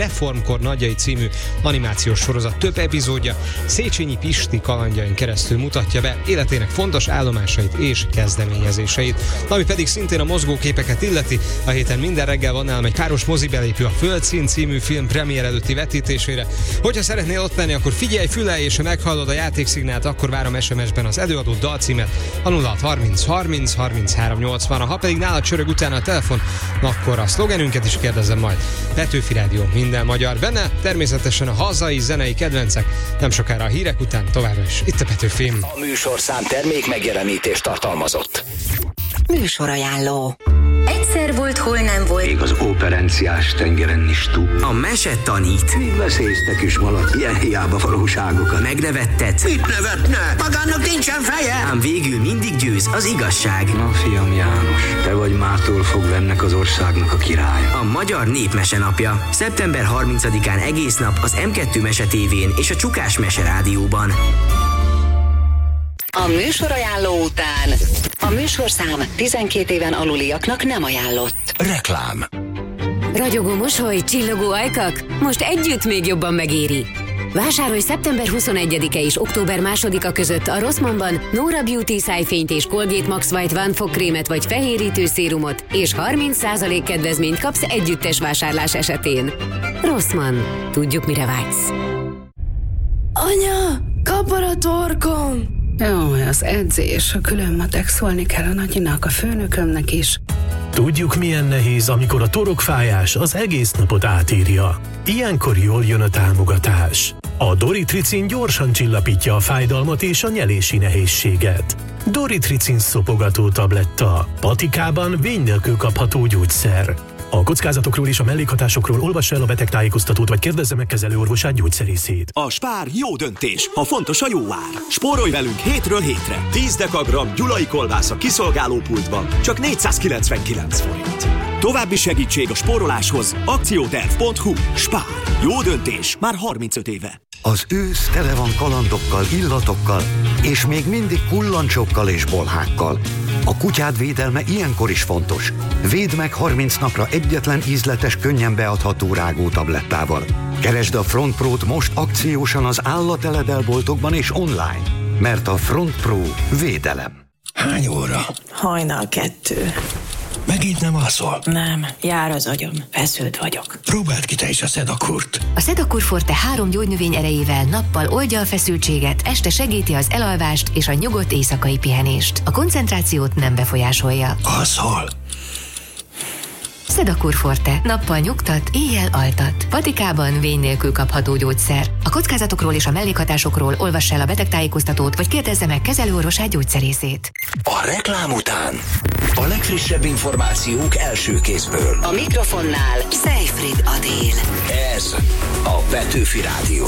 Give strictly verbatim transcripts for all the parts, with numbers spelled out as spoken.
Reformkor nagyjai című animációs sorozat több epizódja Széchenyi Pisti kalandjain keresztül mutatja be életének fontos állomásait és kezdeményezéseit. Ami pedig szintén a mozgóképeket illeti, a héten minden reggel van nálam egy páros mozibelépő a Földszín című film premier előtti vetítésére. Hogyha szeretnél ott lenni, akkor figyelj, fülelj, és ha meghallod a játékszignált, akkor várom es em es-ben az előadott dalcímet a nulla hat harminc harminc harminchárom nyolcvan. Ha pedig nálad csörög utána a telefon, akkor a szlogenünket is kérdezem majd. Petőfi Rádió, minden magyar. Benne természetesen a hazai zenei kedvencek. Nem sokára a hírek után továbbra is itt a Petőfim. A műsorszám termék megjelenítést tartalmazott. Műsorajánló. Egyszer volt, hol nem volt. Még az operenciás tengeren is túl. A mese tanít. Még veszélyeztek is malatt, ilyen hiába valóságokat. Megnevettet. Mit nevetne? Magának nincsen feje! Ám végül mindig győz az igazság. Na, fiam János, te vagy mától fogva ennek az országnak a királya. A Magyar Népmese napja. szeptember harmincadikán egész nap az em kettő Mese tévén és a Csukás Mese Rádióban. A műsorajánló után a műsorszám tizenkét éven aluliaknak nem ajánlott. Reklám. Ragyogó mosoly, csillogó ajkak? Most együtt még jobban megéri. Vásárolj szeptember huszonegyedike és október másodika között a Rossmannban Nora Beauty szájfényt és Colgate Max White One fogkrémet vagy fehérítő szérumot, és harminc százalék kedvezményt kapsz együttes vásárlás esetén. Rossmann. Tudjuk, mire vágysz. Anya, kapar a torkom! Jó, az edzés, a külön matek, szólni kell a nagyinak, a főnökömnek is. Tudjuk, milyen nehéz, amikor a torokfájás az egész napot átírja. Ilyenkor jól jön a támogatás. A Doritricin gyorsan csillapítja a fájdalmat és a nyelési nehézséget. Doritricin szopogató tabletta. Patikában vény nélkül kapható gyógyszer. A kockázatokról és a mellékhatásokról olvassa el a betegtájékoztatót, vagy kérdezze meg kezelőorvosát, gyógyszerészét. A Spár jó döntés, ha fontos a jó ár. Spórolj velünk hétről hétre. tíz dekagram gyulai kolbász a kiszolgálópultban, csak négyszázkilencvenkilenc forint. További segítség a spóroláshoz akcióterv pont hu. Spár. Jó döntés, már harmincöt éve. Az ősz tele van kalandokkal, illatokkal, és még mindig kullancsokkal és bolhákkal. A kutyád védelme ilyenkor is fontos. Védd meg harminc napra egyetlen ízletes, könnyen beadható rágó tablettával. Keresd a Front Pro-t most akciósan az állateledelboltokban és online, mert a Front Pro védelem. Hány óra? Hajnal kettő. Megint nem alszol? Nem, jár az agyam, feszült vagyok. Próbáld ki te is a Sedakurt. A Sedakur Forte három gyógynövény erejével nappal oldja a feszültséget, este segíti az elalvást és a nyugodt éjszakai pihenést. A koncentrációt nem befolyásolja. Alszol? Sedakur Forte. Nappal nyugtat, éjjel altat. Patikában vény nélkül kapható gyógyszer. A kockázatokról és a mellékhatásokról olvass el a betegtájékoztatót, vagy kérdezze meg kezelőorvosát, gyógyszerészét. A reklám után a legfrissebb információk első kézből. A mikrofonnál Seyfried Adél. Ez a Petőfi Rádió.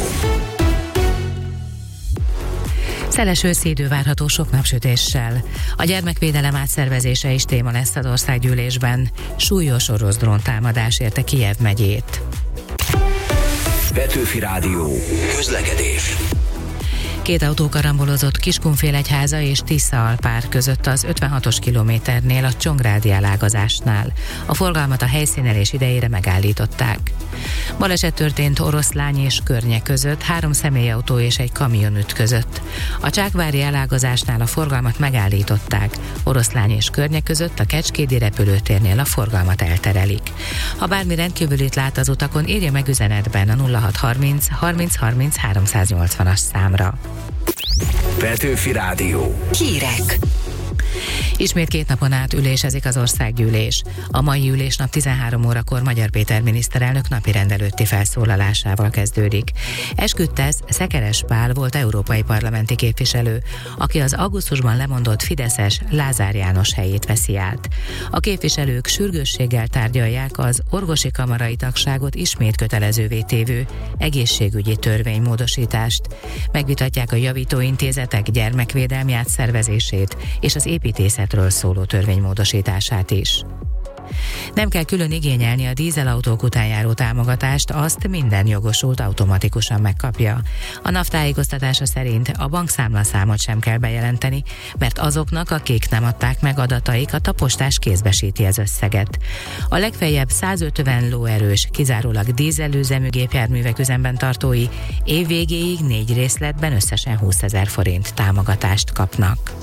Szeles őszi idő várható sok napsütéssel. A gyermekvédelem átszervezése is téma lesz az országgyűlésben. Súlyos orosz dróntámadás érte Kijev megyét. Petőfi Rádió. Közlekedés. Két autó karambolozott Kiskunfélegyháza és Tisza-Alpár között az ötvenhatos kilométernél a Csongrádi elágazásnál. A forgalmat a helyszínelés idejére megállították. Baleset történt Oroszlány és Környe között, három személyautó és egy kamion ütközött. A Csákvári elágazásnál a forgalmat megállították. Oroszlány és Környe között a Kecskédi repülőtérnél a forgalmat elterelik. Ha bármi rendkívülit lát az utakon, írja meg üzenetben a nulla hat harminc harminc harminc háromszáznyolcvanas számra. Petőfi Rádió. Hírek. Ismét két napon át ülésezik az országgyűlés. A mai ülésnap tizenhárom órakor Magyar Péter miniszterelnök napirendelőtti felszólalásával kezdődik. Esküdtesz Szekeres Pál volt európai parlamenti képviselő, aki az augusztusban lemondott fideszes Lázár János helyét veszi át. A képviselők sürgősséggel tárgyalják az orvosi kamarai tagságot ismét kötelezővé tévő egészségügyi törvénymódosítást. Megvitatják a javítóintézetek gyermekvédelmi átszervezését és az építészetről szóló törvénymódosítását is. Nem kell külön igényelni a dízelautók után járó támogatást, azt minden jogosult automatikusan megkapja. A NAV tájékoztatása szerint a bankszámlaszámot sem kell bejelenteni, mert azoknak, akik nem adták meg adataikat, a postás kézbesíti az összeget. A legfeljebb százötven lóerős, kizárólag dízelüzemű gépjárművek üzemben tartói év végéig négy részletben összesen húszezer forint támogatást kapnak.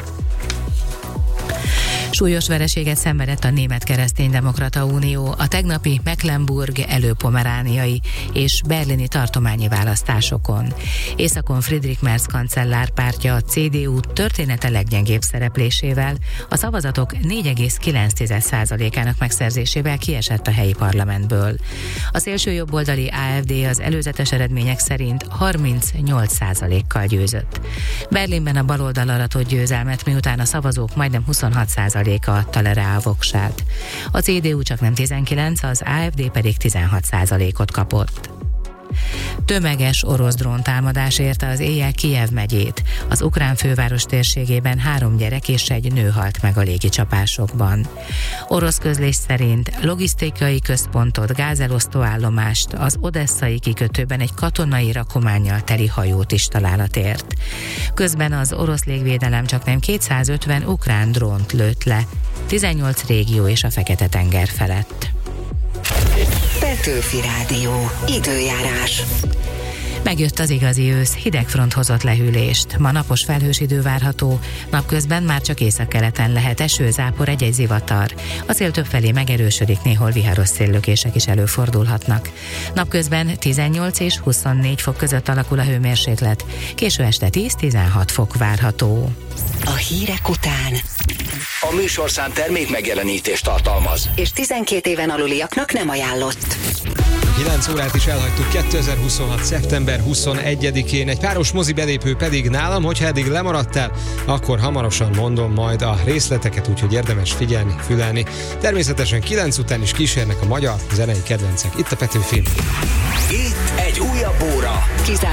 Súlyos vereséget szenvedett a Német Kereszténydemokrata Unió a tegnapi Mecklenburg előpomerániai és berlini tartományi választásokon. Északon Friedrich Merz kancellár pártja, a cé dé u története leggyengébb szereplésével, a szavazatok négy egész kilenc százalékának megszerzésével kiesett a helyi parlamentből. A szélső jobboldali á ef dé az előzetes eredmények szerint harmincnyolc százalékkal győzött. Berlinben a baloldal aratott győzelmet, miután a szavazók majdnem huszonhat százaléka adta le rá a voksát. A cé dé u csak nem tizenkilenc, az á ef dé pedig tizenhat százalékot kapott. Tömeges orosz dróntámadás érte az éjjel Kijev megyét. Az ukrán főváros térségében három gyerek és egy nő halt meg a légicsapásokban. Orosz közlés szerint logisztikai központot, gázelosztóállomást, az odesszai kikötőben egy katonai rakománnyal teli hajót is találat ért. Közben az orosz légvédelem csaknem kétszázötven ukrán drónt lőtt le, tizennyolc régió és a Fekete-tenger felett. Petőfi Rádió. Időjárás. Megjött az igazi ősz, hideg front hozott lehűlést. Ma napos felhős idő várható, napközben már csak északkeleten lehet eső, zápor, egy-egy zivatar. A szél többfelé megerősödik, néhol viharos széllökések is előfordulhatnak. Napközben tizennyolc és huszonnégy fok között alakul a hőmérséklet, késő este tíz-tizenhat fok várható. A hírek után A műsorszám termék megjelenítést tartalmaz, és tizenkét éven aluliaknak nem ajánlott. kilenc órát is elhagytuk kétezer-huszonhat. szeptember huszonegyedikén, egy páros mozi belépő pedig nálam, hogyha eddig lemaradtál, akkor hamarosan mondom majd a részleteket, úgyhogy érdemes figyelni, fülelni. Természetesen kilenc után is kísérnek a magyar zenei kedvencek. Itt a Petőfin. itt egy újabb óra.